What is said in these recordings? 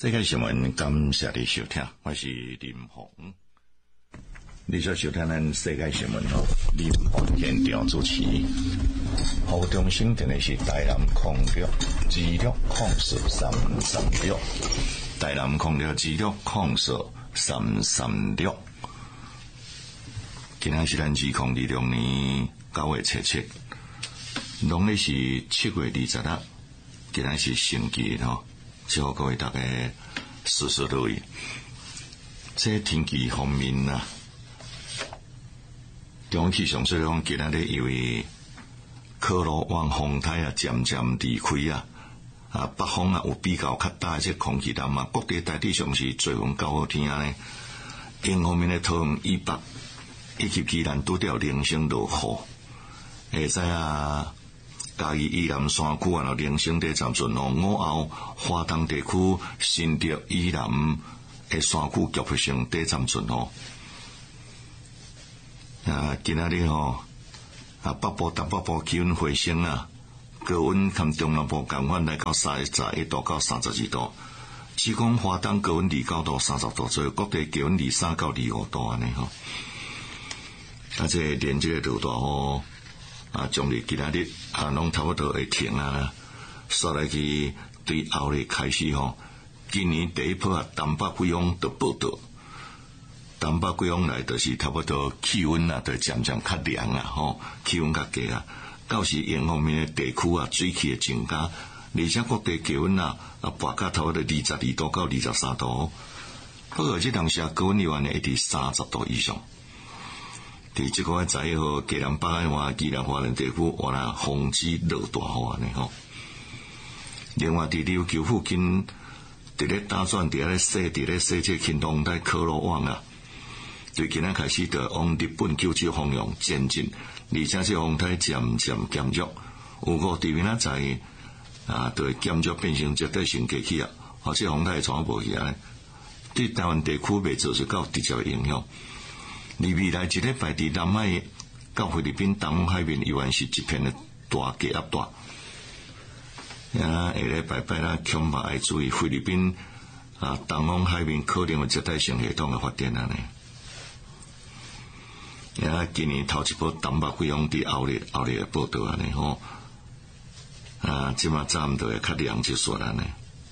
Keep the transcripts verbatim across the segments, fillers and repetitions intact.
这个新闻感谢你收听，我是林鸿。你所收听咱世界新闻哦，林鸿现场主持。好中心定的是台南空六二六空四三三六，台南空六二六空四三三六。今仔是咱二零二六年九月七七，农历是七月二十六，今仔是星期日吼。祝各位大家事事如意。这天气方面啊，中央气象所讲今仔日因为科罗湾风台啊渐渐离开啊，啊北方啊有比较较大的这空气流嘛，各地大致上是最风较好听呢。因方面的桃园以北以及宜兰拄着零星落雨，会知啊。嘉义以南山区啊，零星地暂阵哦，午后花东地区新竹以南的山区局部性地暂阵哦。啊，今仔日吼啊，北部、东北部气温回升啊，高温含中南部共款来到三十一度到三十二度，只讲花东高温二九度、三十度左右，各地高温二三到二五度安尼吼。啊，这连这个落大雨。啊，从日今仔日啊，拢差不多会停啊。说来去对后日开始吼，今年第一波啊，东北季风就报道，东北季风来就是差不多气温啊，就渐渐较凉啊，吼，气温较低啊。到时沿方面的地区啊，水汽会增加，而且各地气温啊，啊，拔到差不多二十二度到二十三度。不过这当时啊，高温原来一直三十度以上。伫即个十一号，基南北岸话、宜兰花莲地区，原来风止落大雨安尼吼。另外，伫琉球附近，伫咧打算伫咧西，伫咧西这轻东台科罗湾啊，对今仔开始就往日本九州方向前进，而且这风台渐渐减弱，有五地面仔在啊，就会减弱变成绝对性低气压，或者风台会传播起来，对台湾地区未造成到直接影响。而未来一礼拜伫南海到菲律宾东海面依然是一片的大低压带。啊，下礼拜拜啦，恐怕要注意菲律宾啊东方海面可能有热带性系统的发展啊呢。啊，今年头一波东北季风伫后日后日的报道安尼吼。啊，即马早都会较凉一撮安尼。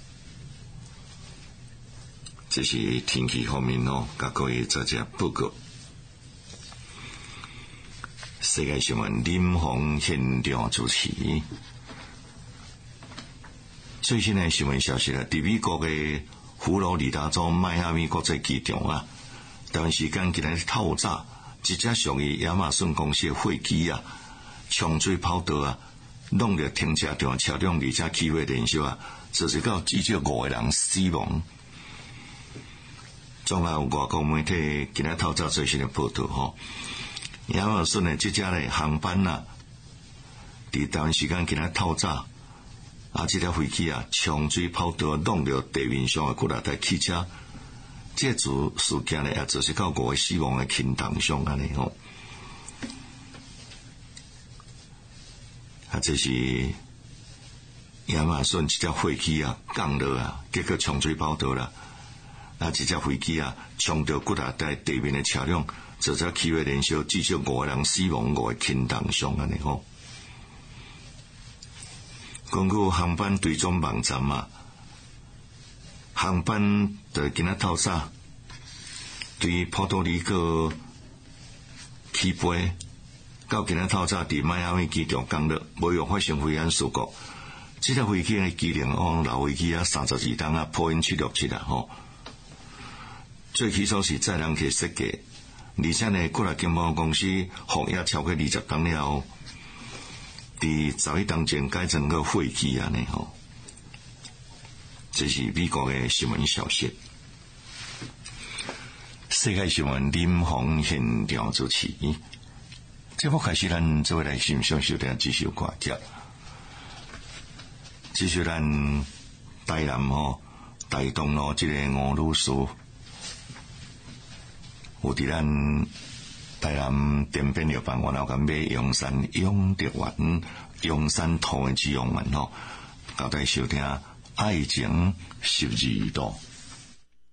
这是天气方面哦，甲各位做只报告。世界新闻林鸿现场主持。最新的新闻消息啦，伫美国的佛罗里达州迈阿密国际机场啊，台湾时间今日透早，一架属于亚马逊公司的飞机啊，冲水跑道啊，弄入停车场车辆，而且起火燃烧啊，造成到至少五个人死亡。总还有外国媒体今日透早最新的报道吼。亚马逊的这架的航班啊，伫台湾时间今日透早，啊，这条飞机啊，冲水跑道弄到地面上的几大台汽车，这次事件呢，也造成到五个死亡的轻重伤安尼吼。啊，这是亚马逊这条飞机啊，降落啊，结果冲水跑道啦，啊，这架飞机啊，冲到几大台地面的车辆。造成起火燃烧，至少五个人死亡，五个轻重伤安尼吼。根据航班追踪网站啊，航班在今仔透早对波多黎各起飞，到今仔透早伫迈阿密机场降落，无有发生飞安事故。这条飞机的机龄往老飞机啊，三十二吨啊，波音七六七啊吼。最起初是载人客设计。而且呢，国内警方公司服役超过二十吨了后，伫十一吨前改成个飞机安尼吼。这是美国的新闻消息。世界新闻林鸿现场主持。节目开始，咱做来欣赏收听这首歌曲。这是咱台南吼台东路这个吴女士。有伫咱台南电变药房，然后甲买阳山永德丸、阳山土的脂肪丸吼，交代收听爱情十二度。